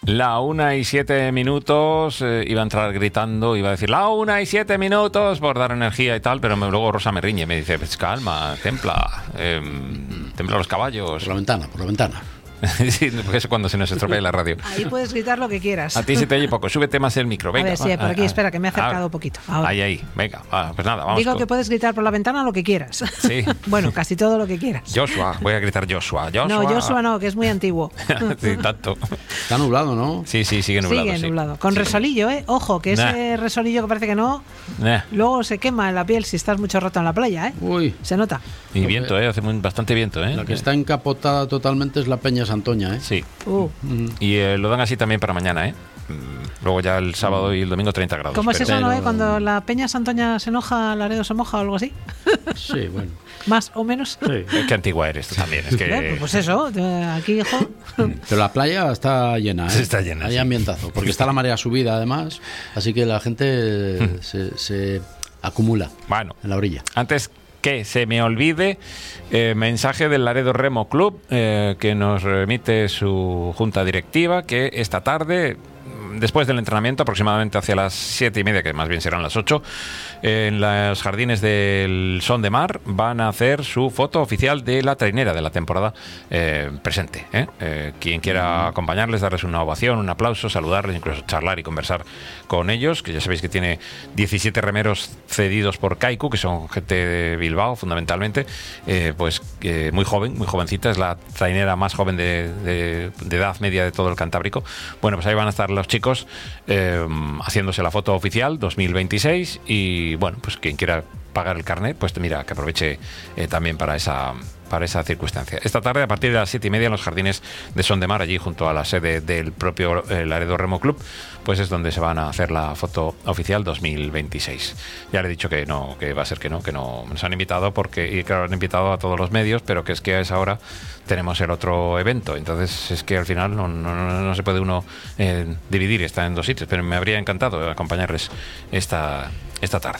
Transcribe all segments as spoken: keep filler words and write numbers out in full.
La una y siete minutos, eh, iba a entrar gritando, iba a decir la una y siete minutos por dar energía y tal, pero me, luego Rosa me riñe, me dice, pues calma, templa, eh, templa los caballos. Por la ventana, por la ventana. Sí, porque es cuando se nos estropea la radio. Ahí puedes gritar lo que quieras. A ti se te oye poco, súbete más el micro, venga. A ver, sí, va, por aquí, ah, espera, que me he acercado ah, un poquito. Ahora. Ahí, ahí, venga, ah, pues nada, vamos. Digo con... que puedes gritar por la ventana lo que quieras. Sí. Bueno, casi todo lo que quieras. Joshua, voy a gritar Joshua, Joshua. No, Joshua no, que es muy antiguo. Sí, tanto. Está nublado, ¿no? Sí, sí, sigue nublado. Sigue sí. nublado. Con sí. resolillo, ¿eh? Ojo, que ese Nah. resolillo que parece que no, Nah. luego se quema en la piel si estás mucho rato en la playa, ¿eh? Uy. Se nota. Y viento, ¿eh? Hace muy, bastante viento, ¿eh? La que está encapotada totalmente es la Peña Santoña, ¿eh? Sí. Uh. Y eh, lo dan así también para mañana, ¿eh? Mm, Luego ya el sábado y el domingo treinta grados. ¿Cómo es pero- eso, no, pero- eh? Cuando la Peña Santoña se enoja, Laredo se moja o algo así. Sí, bueno. Más o menos. Sí. Eh, Qué antigua eres tú también. Es que... Eh, Pues eso, eh, aquí, hijo. Pero la playa está llena, ¿eh? Sí, está llena, Hay sí. ambientazo, porque está la marea subida además, así que la gente se, se acumula Bueno, en la orilla. antes que se me olvide, eh, mensaje del Laredo Remo Club, eh, que nos remite su junta directiva, que esta tarde, después del entrenamiento, aproximadamente hacia las siete y media, que más bien serán las ocho, en los jardines del Son de Mar van a hacer su foto oficial de la trainera de la temporada eh, presente. ¿eh? Eh, quien quiera acompañarles, darles una ovación, un aplauso, saludarles, incluso charlar y conversar con ellos, que ya sabéis que tiene diecisiete remeros cedidos por Kaiku, que son gente de Bilbao fundamentalmente, eh, pues eh, muy joven, muy jovencita, es la trainera más joven de, de, de edad media de todo el Cantábrico. Bueno, pues ahí van a estar los chicos eh, haciéndose la foto oficial dos mil veintiséis y bueno, pues quien quiera pagar el carnet, pues mira, que aproveche eh, también para esa para esa circunstancia. Esta tarde, a partir de las siete y media, en los jardines de Son de Mar, allí junto a la sede del propio eh, Laredo Remo Club, pues es donde se van a hacer la foto oficial dos mil veintiséis. Ya le he dicho que no, que va a ser que no, que no nos han invitado porque, y claro, han invitado a todos los medios, pero que es que a esa hora tenemos el otro evento. Entonces es que al final no, no, no, no se puede uno eh, dividir, está en dos sitios, pero me habría encantado acompañarles esta, esta tarde.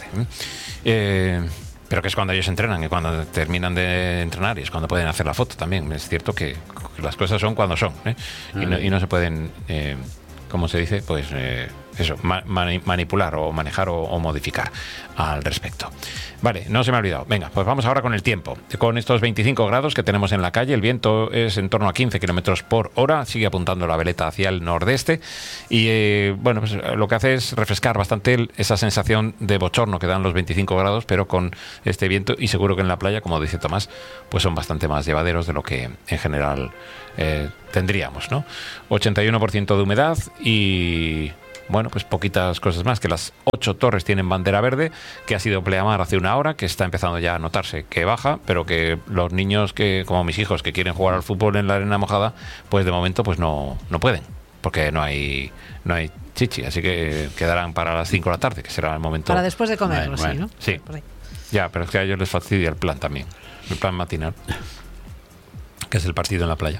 Eh, pero que es cuando ellos entrenan y cuando terminan de entrenar y es cuando pueden hacer la foto también. Es cierto que las cosas son cuando son, ¿eh? y, no, y no se pueden, eh, ¿cómo se dice? Pues eh, eso, ma- mani- manipular o manejar o, o modificar al respecto. Vale, no se me ha olvidado. Venga, pues vamos ahora con el tiempo. Con estos veinticinco grados que tenemos en la calle, el viento es en torno a quince kilómetros por hora, sigue apuntando la veleta hacia el nordeste y eh, bueno, pues lo que hace es refrescar bastante el, esa sensación de bochorno que dan los veinticinco grados, pero con este viento, y seguro que en la playa, como dice Tomás, pues son bastante más llevaderos de lo que en general eh, tendríamos, ¿no? ochenta y uno por ciento de humedad y... Bueno, pues poquitas cosas más, que las ocho torres tienen bandera verde, que ha sido pleamar hace una hora, que está empezando ya a notarse que baja, pero que los niños, que como mis hijos, que quieren jugar al fútbol en la arena mojada, pues de momento pues no, no pueden, porque no hay no hay chichi, así que quedarán para las cinco de la tarde, que será el momento... Para después de comerlo, Bueno, sí, ¿no? Sí. Por ahí. Ya, pero es que a ellos les fastidia el plan también, el plan matinal, que es el partido en la playa.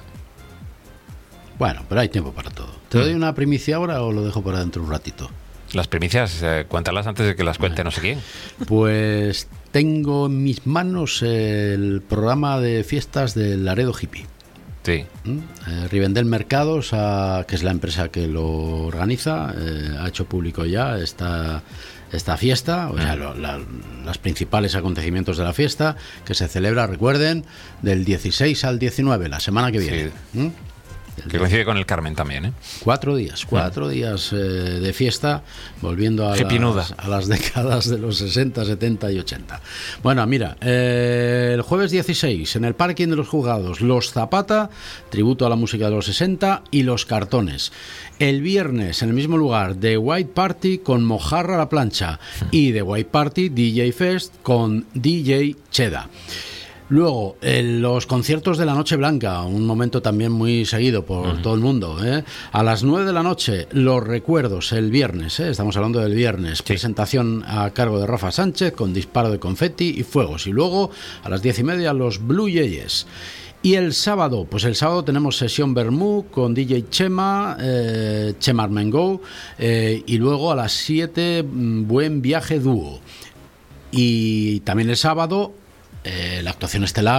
Bueno, pero hay tiempo para todo. ¿Te doy una primicia ahora o lo dejo para dentro un ratito? Las primicias, eh, cuéntalas antes de que las cuente no sé quién. Pues tengo en mis manos el programa de fiestas del Laredo Hippie. Sí. ¿Mm? Eh, Rivendell Mercados, a- que es la empresa que lo organiza, eh, ha hecho público ya esta, esta fiesta, o sea, lo- la- los principales acontecimientos de la fiesta, que se celebra, recuerden, del dieciséis al diecinueve, la semana que viene. ¿Mm? Que coincide con el Carmen también, ¿eh? Cuatro días, cuatro días eh, de fiesta, volviendo a Hipinuda. las, a las décadas de los sesenta, setenta y ochenta. Bueno, mira, eh, el jueves dieciséis, en el Parking de los Juzgados, Los Zapata, tributo a la música de los sesenta, y Los Cartones. El viernes, en el mismo lugar, The White Party con Mojarra a la plancha, y The White Party D J Fest con D J Cheda. Luego, eh, los conciertos de la Noche Blanca, un momento también muy seguido por uh-huh. todo el mundo. ¿eh? A las nueve de la noche, Los Recuerdos, el viernes, ¿eh? estamos hablando del viernes. Sí. Presentación a cargo de Rafa Sánchez con disparo de confeti y fuegos. Y luego, a las diez y media, los Blue Yeyes. Y el sábado, pues el sábado tenemos sesión Bermú con D J Chema, eh, Chema Armengou, eh, y luego a las siete, Buen Viaje Dúo. Y también el sábado... Eh, la actuación estelar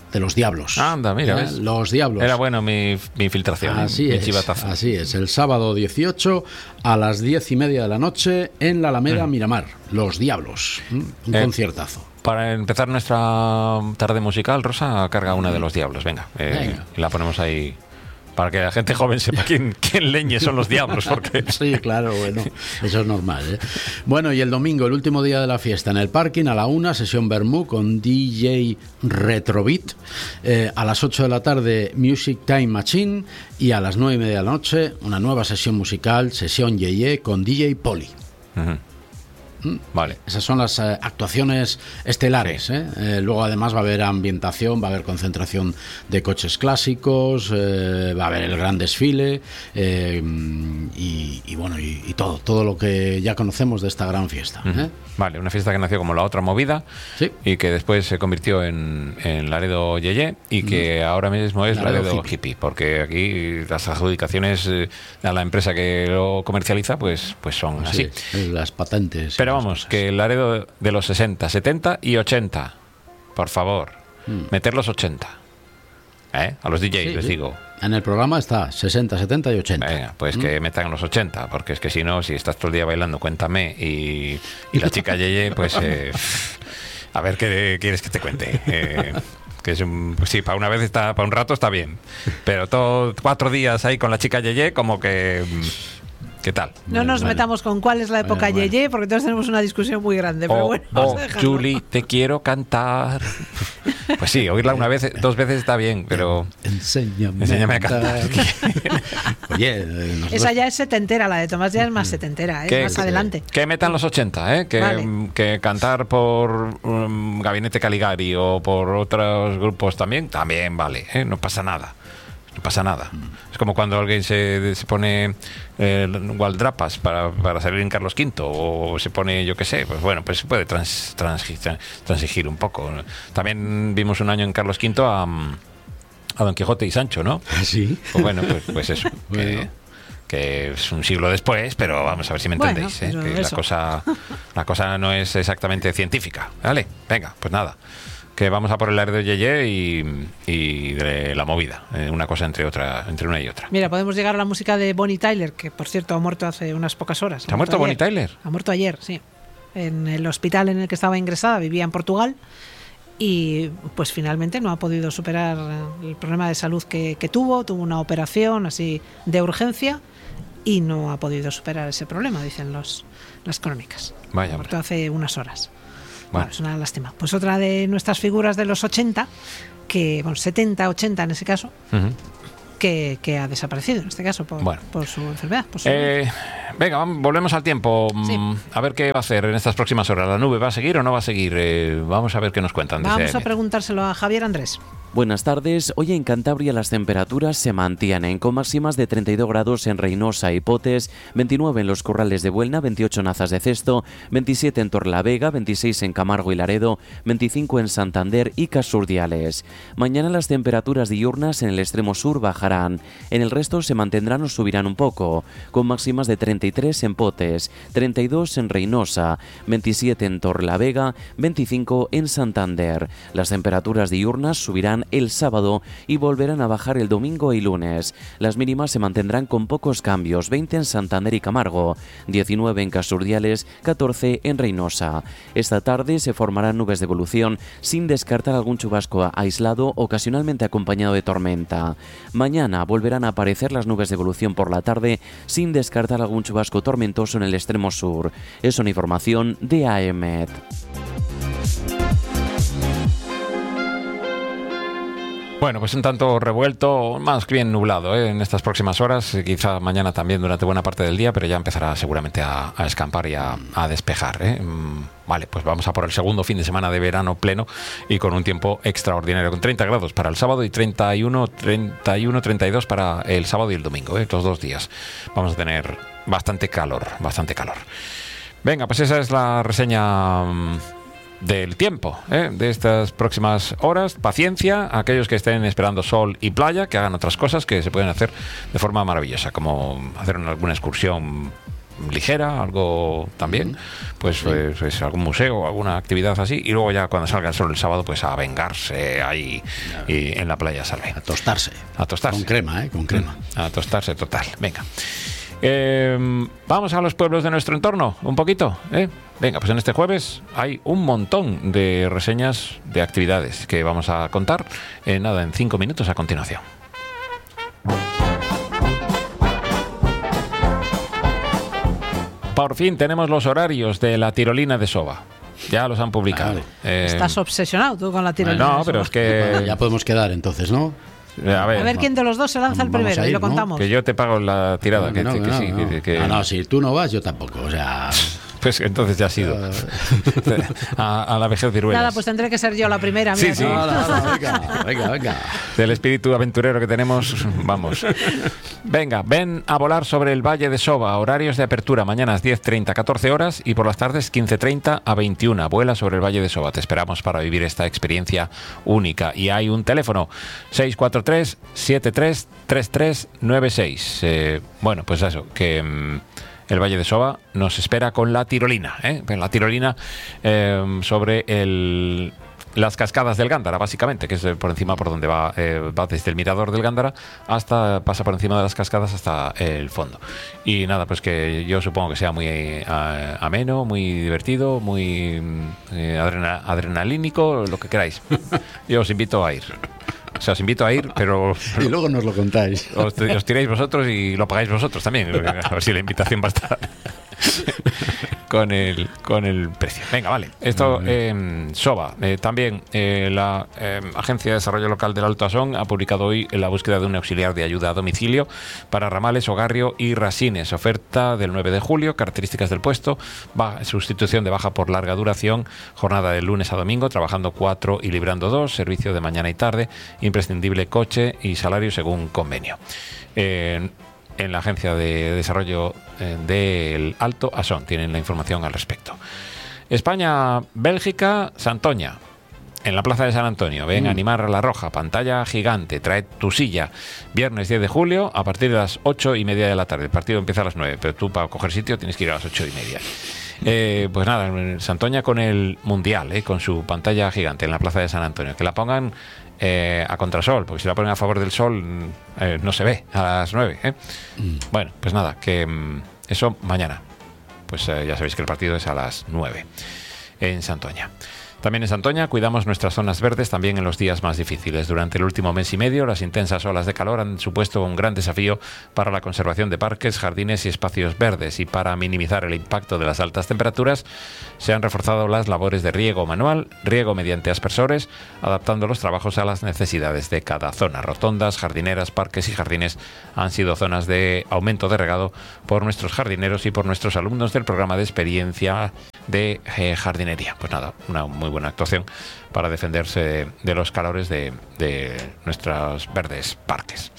de los Diablos. Anda, mira, ¿Eh? ¿ves? Los Diablos. Era bueno mi, mi infiltración, así mi es, chivatazo. Así es, el sábado dieciocho a las diez y media de la noche en la Alameda mm. Miramar. Los Diablos. ¿Mm? Un eh, conciertazo. Para empezar nuestra tarde musical, Rosa, carga una de los Diablos. Venga, eh, Venga. la ponemos ahí. Para que la gente joven sepa quién, quién leñe son los Diablos. Porque... Sí, claro, bueno, eso es normal, ¿eh? Bueno, y el domingo, el último día de la fiesta, en el parking, a la una, sesión Vermú con D J Retrobeat. Eh, a las ocho de la tarde, Music Time Machine. Y a las nueve y media de la noche, una nueva sesión musical, sesión Yeye con D J Poli. Uh-huh. Vale. Esas son las eh, actuaciones estelares. Sí. ¿eh? Eh, luego además va a haber ambientación, va a haber concentración de coches clásicos, eh, va a haber el gran desfile eh, y, y bueno, y, y todo, todo lo que ya conocemos de esta gran fiesta. Uh-huh. ¿eh? Vale, una fiesta que nació como la otra movida sí. y que después se convirtió en, en Laredo Yeye y que uh-huh. ahora mismo es Laredo, Laredo hippie. hippie, porque aquí las adjudicaciones eh, a la empresa que lo comercializa pues, pues son así. así. Las patentes. Pero vamos, que el Laredo de los sesenta, setenta y ochenta, por favor, mm. meter los ochenta. ¿Eh? A los D Js sí, les sí. digo. En el programa está sesenta, setenta y ochenta. Venga, pues mm. que metan los ochenta, porque es que si no, si estás todo el día bailando, cuéntame, y, y la chica Yeye, pues eh, a ver qué quieres que te cuente. Eh, que es un, pues sí, para una vez está, para un rato está bien, pero todo cuatro días ahí con la chica Yeye, como que... ¿Qué tal? No nos bueno. metamos con cuál es la época bueno, bueno. Yeye, porque todos tenemos una discusión muy grande. Oh, pero bueno, oh, Julie, te quiero cantar. Pues sí, oírla una vez, dos veces está bien, pero... Enséñame, Enséñame a cantar. Oye, nosotros... esa ya es setentera, la de Tomás ya es más setentera, ¿eh? Más que, adelante. Que metan los ochenta, ¿eh? Que, vale. que cantar por um, Gabinete Caligari o por otros grupos también, también vale, ¿eh? No pasa nada. No pasa nada. Es como cuando alguien se, se pone eh, gualdrapas para, para salir en Carlos quinto o se pone, yo qué sé, pues bueno, pues se puede trans, trans, transigir un poco. También vimos un año en Carlos quinto a, a Don Quijote y Sancho, ¿no? Sí. Pues bueno, pues, pues eso. Bueno. Que, que es un siglo después, pero vamos a ver si me entendéis, bueno, ¿eh? Que la cosa, la cosa no es exactamente científica. Vale, venga, pues nada. Que vamos a por el Laredo Yeye y, y de la movida, eh, una cosa entre otra, entre una y otra. Mira, podemos llegar a la música de Bonnie Tyler, que por cierto ha muerto hace unas pocas horas. ¿Se ha muerto, muerto Bonnie Tyler? Ha muerto ayer, sí. En el hospital en el que estaba ingresada, vivía en Portugal y pues finalmente no ha podido superar el problema de salud que, que tuvo, tuvo una operación así de urgencia y no ha podido superar ese problema, dicen los, las crónicas. Vaya, ha muerto hace unas horas. Bueno. Bueno, es una lástima. Pues otra de nuestras figuras de los ochenta, que, bueno, setenta, ochenta en ese caso, uh-huh. que, que ha desaparecido en este caso por, bueno. por su enfermedad. Por su eh, venga, vamos, volvemos al tiempo. Sí. A ver qué va a hacer en estas próximas horas. ¿La nube va a seguir o no va a seguir? Eh, vamos a ver qué nos cuentan. Vamos a preguntárselo a Javier Andrés. Buenas tardes. Hoy en Cantabria las temperaturas se mantienen con máximas de treinta y dos grados en Reynosa y Potes, veintinueve en los Corrales de Buelna, veintiocho en Azas de Cesto, veintisiete en Torlavega, veintiséis en Camargo y Laredo, veinticinco en Santander y Casurdiales. Mañana las temperaturas diurnas en el extremo sur bajarán. En el resto se mantendrán o subirán un poco, con máximas de treinta y tres en Potes, treinta y dos en Reynosa, veintisiete en Torlavega, veinticinco en Santander. Las temperaturas diurnas subirán el sábado y volverán a bajar el domingo y lunes. Las mínimas se mantendrán con pocos cambios, veinte en Santander y Camargo, diecinueve en Casurdiales, catorce en Reynosa. Esta tarde se formarán nubes de evolución sin descartar algún chubasco aislado, ocasionalmente acompañado de tormenta. Mañana volverán a aparecer las nubes de evolución por la tarde sin descartar algún chubasco tormentoso en el extremo sur. Es una información de A E M E T. Bueno, pues un tanto revuelto, más bien nublado, ¿eh? En estas próximas horas, quizá mañana también durante buena parte del día, pero ya empezará seguramente a, a escampar y a, a despejar, ¿eh? Vale, pues vamos a por el segundo fin de semana de verano pleno y con un tiempo extraordinario, con treinta grados para el sábado y treinta y uno, treinta y uno, treinta y dos para el sábado y el domingo, ¿eh? Los dos días. Vamos a tener bastante calor, bastante calor. Venga, pues esa es la reseña del tiempo, ¿eh? De estas próximas horas. Paciencia a aquellos que estén esperando sol y playa, que hagan otras cosas que se pueden hacer de forma maravillosa, como hacer alguna excursión ligera, algo también, pues, sí. pues, pues algún museo, alguna actividad así, y luego ya cuando salga el sol el sábado, pues a vengarse ahí y en la playa Salve. A tostarse. A tostarse. Con crema, ¿eh? Con crema. A tostarse total. Venga. Eh, vamos a los pueblos de nuestro entorno, un poquito, ¿eh? Venga, pues en este jueves hay un montón de reseñas de actividades que vamos a contar, eh, nada, en cinco minutos a continuación. Por fin tenemos los horarios de la tirolina de Soba. Ya los han publicado. Vale. Eh, Estás obsesionado tú con la tirolina. No, de pero Soba. es que... Bueno, ya podemos quedar entonces, ¿no? A ver, A ver quién de los dos se lanza el Vamos primero a ir, y lo ¿no? contamos. que yo te pago la tirada. No, que, no, que, no, que sí, no. que, que- Ah, no, si tú no vas, yo tampoco. O sea, Pues entonces ya ha sido. a, a la vejez viruelas. Nada, pues tendré que ser yo la primera. Sí, mira, sí. ¿no? Hala, hala, venga, venga, venga. Del espíritu aventurero que tenemos, vamos. Venga, ven a volar sobre el Valle de Soba. Horarios de apertura mañanas diez treinta a catorce horas y por las tardes quince treinta a veintiuna. Vuela sobre el Valle de Soba. Te esperamos para vivir esta experiencia única. Y hay un teléfono seis cuatro tres siete tres tres tres nueve seis. Eh, bueno, pues eso, que... Mm, el Valle de Soba nos espera con la tirolina, ¿eh? La tirolina eh, sobre el, las cascadas del Gándara, básicamente, que es por encima por donde va, eh, va desde el mirador del Gándara hasta, pasa por encima de las cascadas hasta el fondo. Y nada, pues que yo supongo que sea muy eh, ameno, muy divertido, muy eh, adrena, adrenalínico, lo que queráis. Yo os invito a ir. O sea, os invito a ir, pero... Y luego nos lo contáis. Os, os tiráis vosotros y lo pagáis vosotros también. A ver si la invitación va a estar con el, con el precio. Venga, vale. Esto, eh, Soba. Eh, también eh, la eh, Agencia de Desarrollo Local del Alto Asón ha publicado hoy la búsqueda de un auxiliar de ayuda a domicilio para Ramales, Ogarrio y Rasines. Oferta del nueve de julio. Características del puesto. Baja, sustitución de baja por larga duración. Jornada de lunes a domingo, trabajando cuatro y librando dos. Servicio de mañana y tarde. Imprescindible coche y salario según convenio. Eh, en la Agencia de Desarrollo eh, del Alto Asón tienen la información al respecto. España, Bélgica, Santoña. En la Plaza de San Antonio. Ven a animar a la Roja. Pantalla gigante. Trae tu silla. Viernes diez de julio a partir de las ocho y media de la tarde. El partido empieza a las nueve, pero tú para coger sitio tienes que ir a las ocho y media. Eh, pues nada, en Santoña con el Mundial, eh, con su pantalla gigante en la Plaza de San Antonio. Que la pongan eh, a contrasol, porque si la ponen a favor del sol eh, no se ve a las nueve. Eh. Mm. Bueno, pues nada, que mm, eso mañana. Pues eh, ya sabéis que el partido es a las nueve en Santoña. También en Santoña cuidamos nuestras zonas verdes también en los días más difíciles. Durante el último mes y medio, las intensas olas de calor han supuesto un gran desafío para la conservación de parques, jardines y espacios verdes. Y para minimizar el impacto de las altas temperaturas, se han reforzado las labores de riego manual, riego mediante aspersores, adaptando los trabajos a las necesidades de cada zona. Rotondas, jardineras, parques y jardines han sido zonas de aumento de regado por nuestros jardineros y por nuestros alumnos del programa de experiencia de eh, jardinería. Pues nada, una muy buena actuación para defenderse de, de los calores de, de nuestros verdes parques.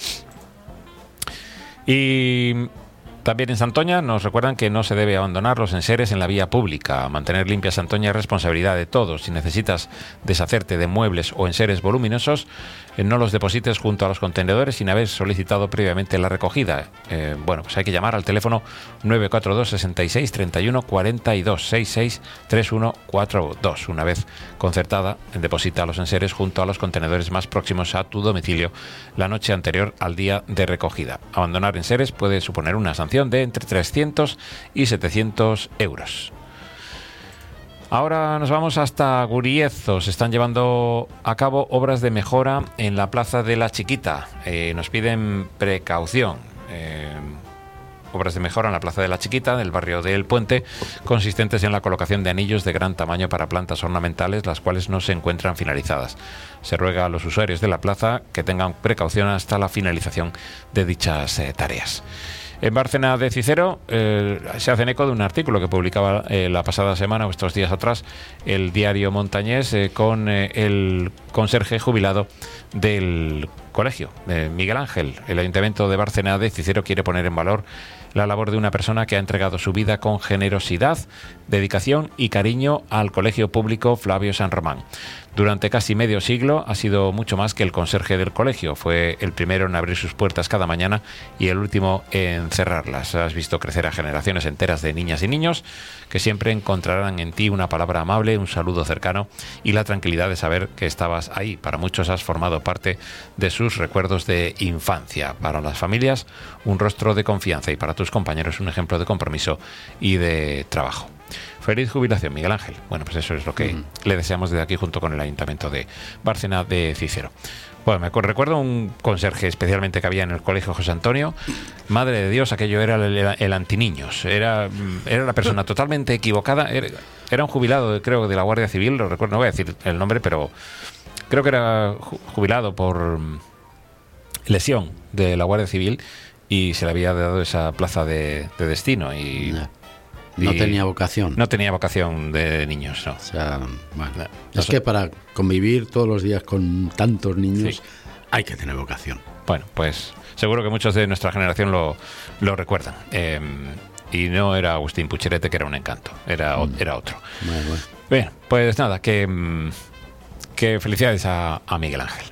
Y también en Santoña nos recuerdan que no se debe abandonar los enseres en la vía pública. Mantener limpia Santoña es responsabilidad de todos. Si necesitas deshacerte de muebles o enseres voluminosos, eh, no los deposites junto a los contenedores sin haber solicitado previamente la recogida. Eh, bueno, pues hay que llamar al teléfono nueve cuatro dos, seis seis, tres uno cuatro dos, seis seis tres uno cuatro dos. Una vez concertada, deposita los enseres junto a los contenedores más próximos a tu domicilio la noche anterior al día de recogida. Abandonar enseres puede suponer una sanción de entre trescientos y setecientos euros. Ahora nos vamos hasta Guriezo. Se están llevando a cabo obras de mejora en la Plaza de la Chiquita. Eh, nos piden precaución. Eh, obras de mejora en la Plaza de la Chiquita, del barrio del Puente, consistentes en la colocación de anillos de gran tamaño para plantas ornamentales, las cuales no se encuentran finalizadas. Se ruega a los usuarios de la plaza que tengan precaución hasta la finalización de dichas eh, tareas. En Bárcena de Cicero eh, se hacen eco de un artículo que publicaba eh, la pasada semana o estos días atrás el diario montañés eh, con eh, el conserje jubilado del colegio. Eh, Miguel Ángel, el Ayuntamiento de Bárcena de Cicero quiere poner en valor la labor de una persona que ha entregado su vida con generosidad, dedicación y cariño al Colegio Público Flavio San Román. Durante casi medio siglo ha sido mucho más que el conserje del colegio. Fue el primero en abrir sus puertas cada mañana y el último en cerrarlas. Has visto crecer a generaciones enteras de niñas y niños que siempre encontrarán en ti una palabra amable, un saludo cercano y la tranquilidad de saber que estabas ahí. Para muchos has formado parte de sus recuerdos de infancia. Para las familias, un rostro de confianza y para tus compañeros un ejemplo de compromiso y de trabajo. Feliz jubilación, Miguel Ángel. Bueno, pues eso es lo que mm. le deseamos desde aquí junto con el Ayuntamiento de Bárcena de Cicero. Bueno, me recuerdo un conserje especialmente que había en el colegio José Antonio. Madre de Dios, aquello era el, el antiniños. Era, era la persona totalmente equivocada. Era, era un jubilado, creo, de la Guardia Civil. Lo recuerdo, no voy a decir el nombre, pero creo que era jubilado por lesión de la Guardia Civil y se le había dado esa plaza de, de destino y... No. No tenía vocación. No tenía vocación de niños, no. O sea, bueno, no, es no que para convivir todos los días con tantos niños sí. hay que tener vocación. Bueno, pues seguro que muchos de nuestra generación lo, lo recuerdan. Eh, y no era Agustín Pucherete, que era un encanto, era, mm. era otro. Bueno, bueno. Bien, pues nada, que, que felicidades a, a Miguel Ángel.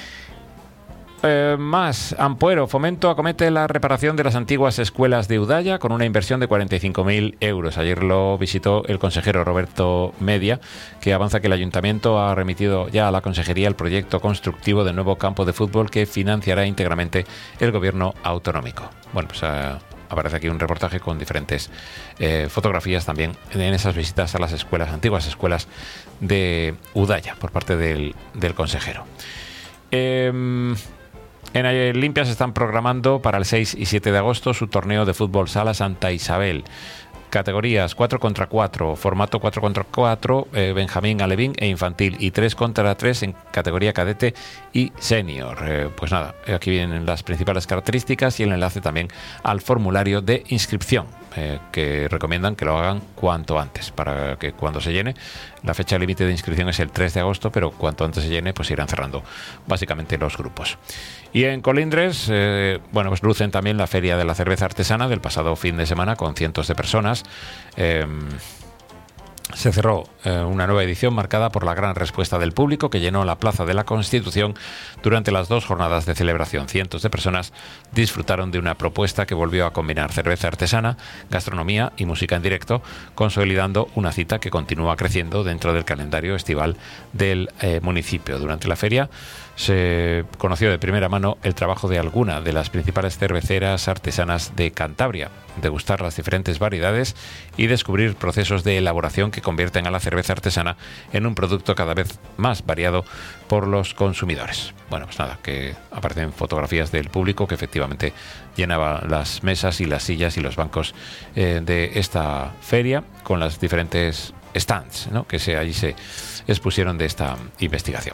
Eh, más, Ampuero, Fomento acomete la reparación de las antiguas escuelas de Udaya con una inversión de cuarenta y cinco mil euros. Ayer lo visitó el consejero Roberto Media, que avanza que el Ayuntamiento ha remitido ya a la Consejería el proyecto constructivo del nuevo campo de fútbol que financiará íntegramente el Gobierno autonómico. Bueno, pues eh, aparece aquí un reportaje con diferentes eh, fotografías también en esas visitas a las escuelas, antiguas escuelas de Udaya por parte del, del consejero. Eh, En Limpia se están programando para el seis y siete de agosto su torneo de fútbol sala Santa Isabel. Categorías cuatro contra cuatro, formato cuatro contra cuatro, eh, Benjamín, Alevín e infantil, y tres contra tres en categoría cadete y senior. Eh, pues nada, aquí vienen las principales características y el enlace también al formulario de inscripción, eh, que recomiendan que lo hagan cuanto antes, para que cuando se llene, la fecha límite de inscripción es el tres de agosto, pero cuanto antes se llene, pues irán cerrando básicamente los grupos. Y en Colindres, eh, bueno, pues lucen también la Feria de la Cerveza Artesana del pasado fin de semana con cientos de personas. Eh, se cerró eh, una nueva edición marcada por la gran respuesta del público que llenó la Plaza de la Constitución durante las dos jornadas de celebración. Cientos de personas disfrutaron de una propuesta que volvió a combinar cerveza artesana, gastronomía y música en directo, consolidando una cita que continúa creciendo dentro del calendario estival del eh, municipio. Durante la feria se conoció de primera mano el trabajo de alguna de las principales cerveceras artesanas de Cantabria, degustar las diferentes variedades y descubrir procesos de elaboración que convierten a la cerveza artesana en un producto cada vez más variado por los consumidores. Bueno, pues nada, que aparecen fotografías del público que efectivamente llenaba las mesas y las sillas y los bancos eh, de esta feria con las diferentes stands, ¿no?, que se, allí se expusieron de esta investigación.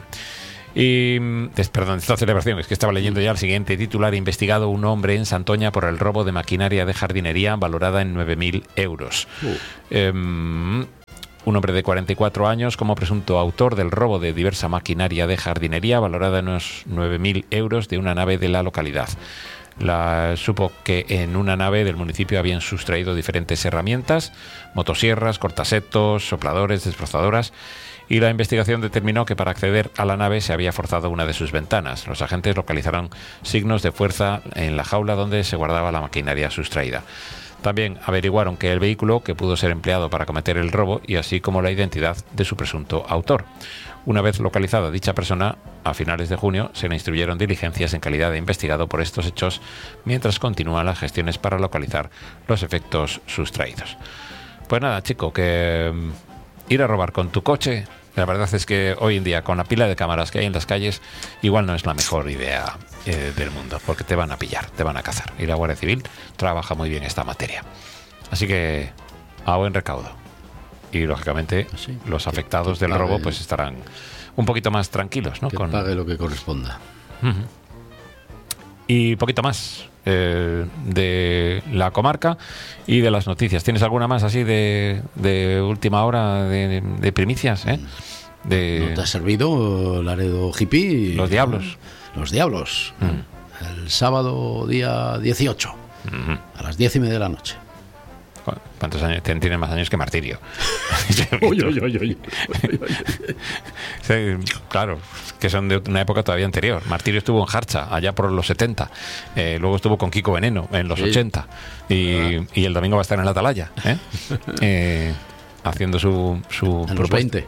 Y, perdón, esta celebración, es que estaba leyendo ya el siguiente titular: investigado un hombre en Santoña por el robo de maquinaria de jardinería valorada en nueve mil euros. Uh. Eh, un hombre de cuarenta y cuatro años como presunto autor del robo de diversa maquinaria de jardinería valorada en unos nueve mil euros de una nave de la localidad. La, supo que en una nave del municipio habían sustraído diferentes herramientas, motosierras, cortasetos, sopladores, desbrozadoras, y la investigación determinó que para acceder a la nave se había forzado una de sus ventanas. Los agentes localizaron signos de fuerza en la jaula donde se guardaba la maquinaria sustraída. También averiguaron que el vehículo que pudo ser empleado para cometer el robo y así como la identidad de su presunto autor. Una vez localizada dicha persona, a finales de junio se le instruyeron diligencias en calidad de investigado por estos hechos, mientras continúan las gestiones para localizar los efectos sustraídos. Pues nada, chico, que ir a robar con tu coche, la verdad es que hoy en día, con la pila de cámaras que hay en las calles, igual no es la mejor idea eh, del mundo, porque te van a pillar, te van a cazar. Y la Guardia Civil trabaja muy bien esta materia. Así que, a buen recaudo. Y, lógicamente, sí, los afectados que, que del pague, robo pues estarán un poquito más tranquilos, ¿no? Que Con... pague lo que corresponda. Uh-huh. Y poquito más eh, de la comarca y de las noticias. ¿Tienes alguna más así de, de última hora, de, de primicias? ¿eh? De... ¿No te ha servido Laredo Hippie? Los diablos. Los Diablos, Mm. el sábado día dieciocho, Mm. a las diez y media de la noche. ¿Cuántos años? Tiene más años que Martirio. Uy, uy, uy, uy. Sí, claro, que son de una época todavía anterior. Martirio estuvo en Jarcha, allá por los setenta. Eh, luego estuvo con Kiko Veneno en los Sí. ochenta. Y, y el domingo va a estar en la Atalaya, ¿eh? Eh, haciendo su, su En los propuesta. veinte.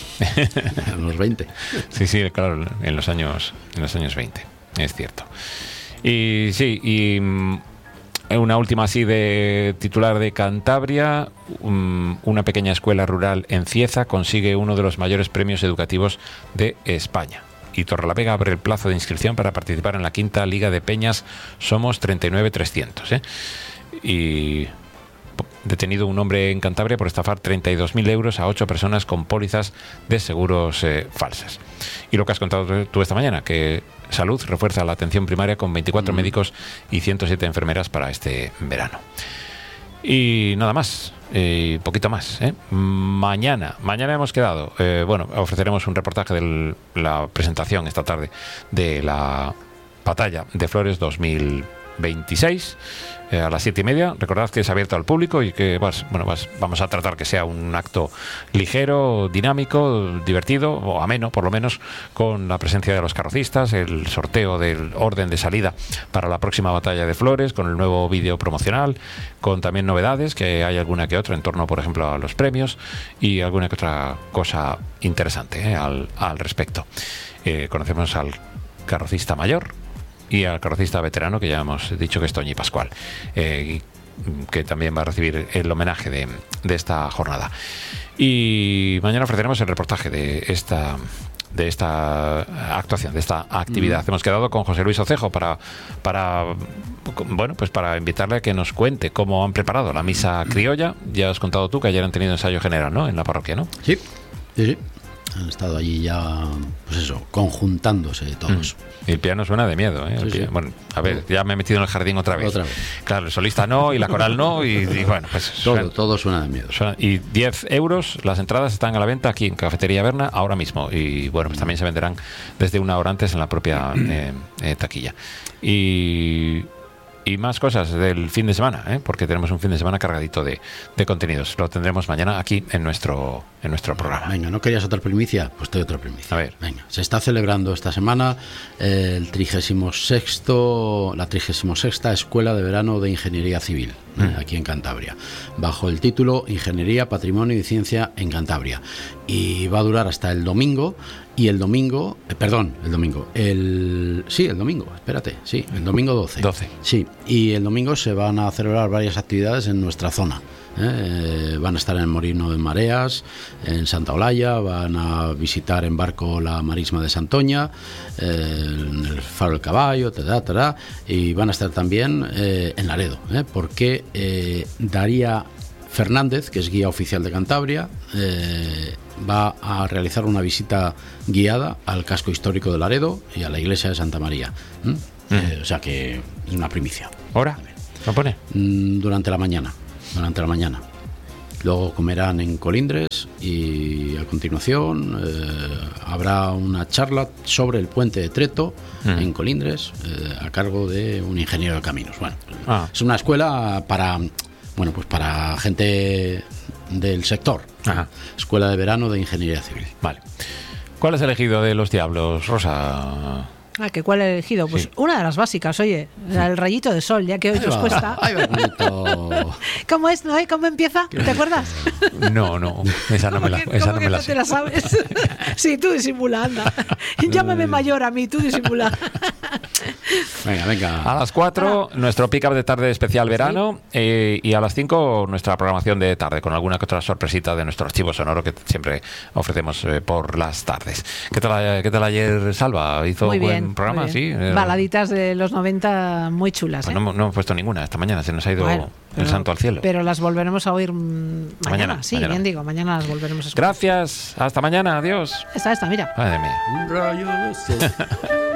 En los veinte. Sí, sí, claro, en los años, en los años veinte, es cierto. Y sí, y mm, una última así de titular de Cantabria, um, una pequeña escuela rural en Cieza consigue uno de los mayores premios educativos de España. Y Torrelavega abre el plazo de inscripción para participar en la quinta Liga de Peñas Somos treinta y nueve trescientos. ¿eh? Y detenido un hombre en Cantabria por estafar treinta y dos mil euros a ocho personas con pólizas de seguros eh, falsas. Y lo que has contado tú esta mañana, que Salud refuerza la atención primaria con veinticuatro mm. médicos y ciento siete enfermeras para este verano. Y nada más, eh, poquito más. ¿eh? Mañana, mañana hemos quedado, eh, bueno, ofreceremos un reportaje de la presentación esta tarde de la Batalla de Flores dos mil veintiséis. Eh, a las siete y media. Recordad que es abierto al público y que vas, bueno, vas, vamos a tratar que sea un acto ligero, dinámico, divertido o ameno, por lo menos, con la presencia de los carrocistas, el sorteo del orden de salida para la próxima Batalla de Flores, con el nuevo vídeo promocional, con también novedades, que hay alguna que otra en torno, por ejemplo, a los premios y alguna que otra cosa interesante eh, al, al respecto. Eh, conocemos al carrocista mayor y al carrocista veterano, que ya hemos dicho que es Toñi Pascual, eh, que también va a recibir el homenaje de, de esta jornada. Y mañana ofreceremos el reportaje de esta de esta actuación, de esta actividad. Mm. Hemos quedado con José Luis Ocejo para, para bueno, pues para invitarle a que nos cuente cómo han preparado la misa criolla. Ya has contado tú que ayer han tenido ensayo general, ¿no? En la parroquia, ¿no? Sí, sí, sí. Han estado allí ya, pues eso, conjuntándose todos. Mm. Y el piano suena de miedo, ¿eh? Sí, sí. Bueno, a ver, ya me he metido en el jardín otra vez. Otra vez. Claro, el solista no, y la coral no, y, y bueno, pues... Todo, suena, todo suena de miedo. Suena, y diez euros, las entradas están a la venta aquí en Cafetería Berna ahora mismo. Y bueno, pues también se venderán desde una hora antes en la propia eh, eh, taquilla. Y... Y más cosas del fin de semana, ¿eh? Porque tenemos un fin de semana cargadito de, de contenidos. Lo tendremos mañana aquí en nuestro en nuestro programa. Venga, ¿no querías otra primicia? Pues te doy otra primicia. A ver. Venga, se está celebrando esta semana eh, el trigésimo sexto, la trigésima sexta Escuela de Verano de Ingeniería Civil, mm. eh, aquí en Cantabria, bajo el título Ingeniería, Patrimonio y Ciencia en Cantabria. Y va a durar hasta el domingo. Y el domingo, eh, perdón, el domingo, el sí, el domingo, espérate, sí, el domingo doce. doce. Sí, y el domingo se van a celebrar varias actividades en nuestra zona. ¿eh? Eh, van a estar en el Molino de Mareas, en Santa Olalla, van a visitar en barco la Marisma de Santoña, eh, en el Faro del Caballo, tará, tará, y van a estar también eh, en Laredo, ¿eh? porque eh, Daría Fernández, que es guía oficial de Cantabria, eh, va a realizar una visita guiada al casco histórico de Laredo y a la iglesia de Santa María. ¿Mm? Mm. Eh, o sea que es una primicia. ¿Hora? ¿Lo pone? Mm, durante la mañana. Durante la mañana. Luego comerán en Colindres y a continuación eh, habrá una charla sobre el puente de Treto mm. en Colindres eh, a cargo de un ingeniero de caminos. Bueno, ah. es una escuela para... Bueno, pues para gente del sector. Ajá. Escuela de Verano de Ingeniería Civil. Vale. ¿Cuál has elegido de los Diablos, Rosa? Ah, ¿que cuál he elegido? Pues sí. Una de las básicas, oye, el rayito de sol, ya que hoy ahí os va, cuesta. Ay, bonito. ¿Cómo es, no? ¿Cómo empieza? ¿Te acuerdas? No, no, esa no me la, esa no me la sé. ¿Te la sabes? Sí, tú disimula, anda. Llámame mayor a mí, tú disimula. Venga, venga. A las cuatro, ah. nuestro pick-up de tarde especial verano, ¿sí? eh, y a las cinco nuestra programación de tarde, con alguna que otra sorpresita de nuestro archivo sonoro que siempre ofrecemos eh, por las tardes. ¿Qué tal, qué tal ayer, Salva? ¿Hizo muy buen bien, programa? Muy bien. ¿Sí? Baladitas de los noventa muy chulas. Pues ¿eh? no, no hemos puesto ninguna esta mañana, se nos ha ido bueno, pero, el santo al cielo. Pero las volveremos a oír mañana. mañana sí, mañana. bien digo, mañana las volveremos a escuchar. Gracias, hasta mañana, adiós. Esta, esta, mira. Madre mía. Un rayo de sol.